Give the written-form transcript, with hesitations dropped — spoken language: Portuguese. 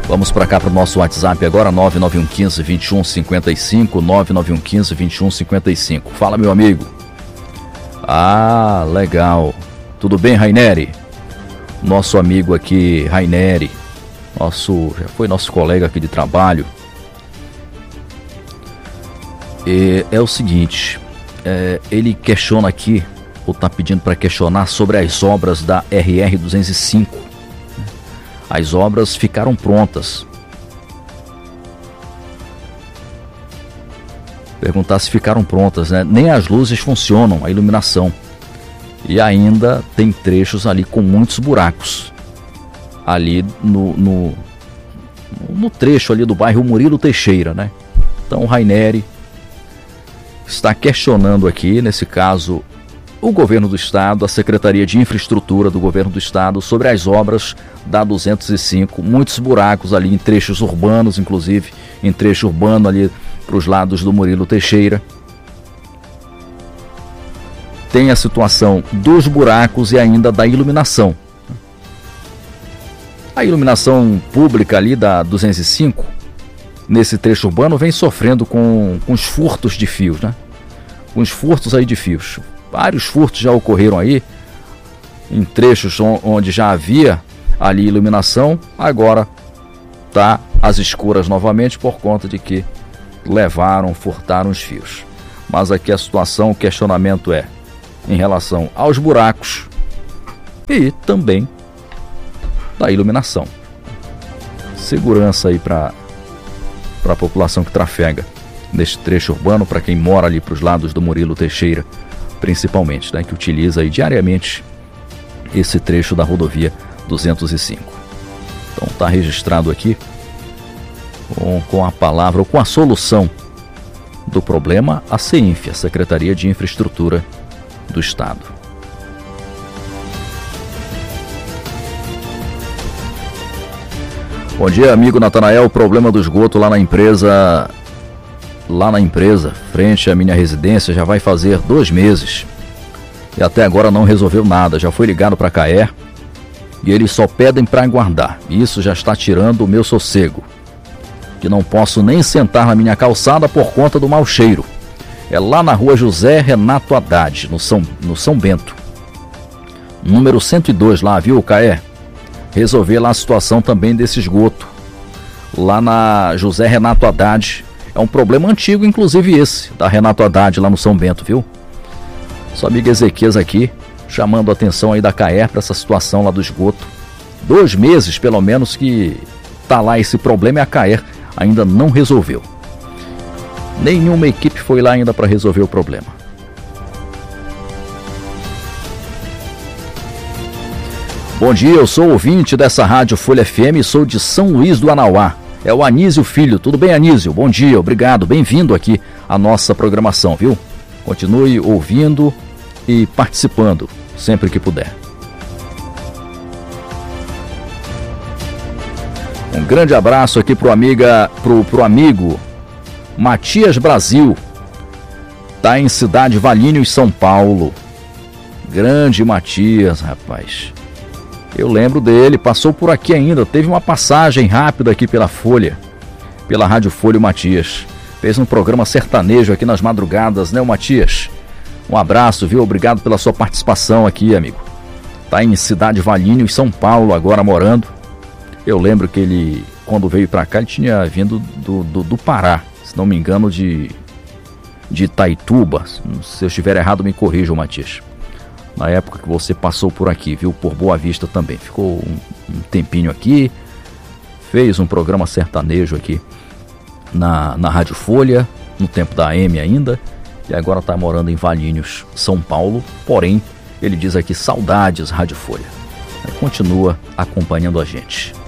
Vamos para cá para o nosso WhatsApp agora, 99115-2155, 99115-2155. Fala, meu amigo. Ah, legal. Tudo bem, Raineri? Nosso amigo aqui, Raineri, já foi nosso colega aqui de trabalho. É o seguinte, ele questiona aqui, ou está pedindo para questionar sobre as obras da RR-205. As obras ficaram prontas. Perguntar se ficaram prontas, né? Nem as luzes funcionam, a iluminação. E ainda tem trechos ali com muitos buracos. Ali no trecho ali do bairro Murilo Teixeira, né? Então o Raineri está questionando aqui, nesse caso, o governo do estado, a Secretaria de Infraestrutura do governo do estado, sobre as obras da 205, muitos buracos ali em trechos urbanos, inclusive em trecho urbano ali para os lados do Murilo Teixeira. Tem a situação dos buracos e ainda da iluminação. A iluminação pública ali da 205, nesse trecho urbano, vem sofrendo com os furtos de fios, né? Com os furtos aí de fios. Vários furtos já ocorreram aí, em trechos onde já havia ali iluminação, agora tá às escuras novamente por conta de que furtaram os fios. Mas aqui a situação, o questionamento é em relação aos buracos e também da iluminação. Segurança aí para a população que trafega neste trecho urbano, para quem mora ali para os lados do Murilo Teixeira, principalmente, né, que utiliza aí diariamente esse trecho da rodovia 205. Então está registrado aqui com a palavra ou com a solução do problema, a CEINF, a Secretaria de Infraestrutura do Estado. Bom dia, amigo Natanael. O problema do esgoto lá na empresa, frente à minha residência, já vai fazer 2 meses. E até agora não resolveu nada. Já foi ligado para a CAER e eles só pedem para aguardar. E isso já está tirando o meu sossego, que não posso nem sentar na minha calçada por conta do mau cheiro. É lá na rua José Renato Haddad, no São Bento. Número 102 lá, viu, CAER? Resolver lá a situação também desse esgoto. Lá na José Renato Haddad. É um problema antigo, inclusive esse, da Renato Haddad lá no São Bento, viu? Sua amiga Ezequias aqui, chamando a atenção aí da CAER para essa situação lá do esgoto. 2 meses, pelo menos, que tá lá esse problema e a CAER ainda não resolveu. Nenhuma equipe foi lá ainda para resolver o problema. Bom dia, eu sou ouvinte dessa Rádio Folha FM e sou de São Luís do Anauá. É o Anísio Filho. Tudo bem, Anísio? Bom dia, obrigado. Bem-vindo aqui à nossa programação, viu? Continue ouvindo e participando sempre que puder. Um grande abraço aqui pro amigo Matias Brasil. Tá em Cidade Valinhos, São Paulo. Grande Matias, rapaz. Eu lembro dele, passou por aqui ainda, teve uma passagem rápida aqui pela Folha, pela Rádio Folha, o Matias. Fez um programa sertanejo aqui nas madrugadas, né, o Matias? Um abraço, viu? Obrigado pela sua participação aqui, amigo. Tá em Cidade Valinhos, São Paulo, agora morando. Eu lembro que ele, quando veio pra cá, ele tinha vindo do Pará, se não me engano, de Itaituba. Se eu estiver errado, me corrijam, Matias. Na época que você passou por aqui, viu? Por Boa Vista também. Ficou um tempinho aqui, fez um programa sertanejo aqui na Rádio Folha, no tempo da AM ainda, e agora está morando em Valinhos, São Paulo. Porém, ele diz aqui, saudades Rádio Folha. Continua acompanhando a gente.